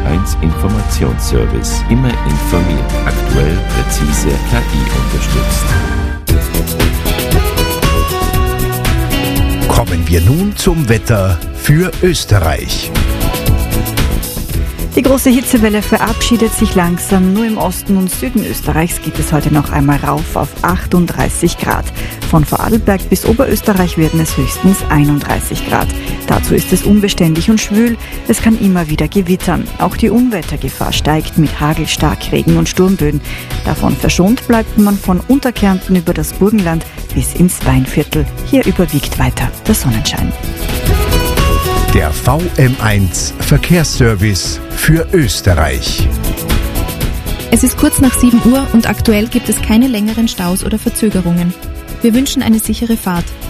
VM1 Informationsservice. Immer informiert, aktuell, präzise, KI unterstützt. Kommen wir nun zum Wetter für Österreich. Die große Hitzewelle verabschiedet sich langsam. Nur im Osten und Süden Österreichs geht es heute noch einmal rauf auf 38 Grad. Von Vorarlberg bis Oberösterreich werden es höchstens 31 Grad. Dazu ist es unbeständig und schwül. Es kann immer wieder gewittern. Auch die Unwettergefahr steigt mit Hagel, Starkregen und Sturmböen. Davon verschont bleibt man von Unterkärnten über das Burgenland bis ins Weinviertel. Hier überwiegt weiter der Sonnenschein. Der VM1 Verkehrsservice für Österreich. Es ist kurz nach 7 Uhr und aktuell gibt es keine längeren Staus oder Verzögerungen. Wir wünschen eine sichere Fahrt.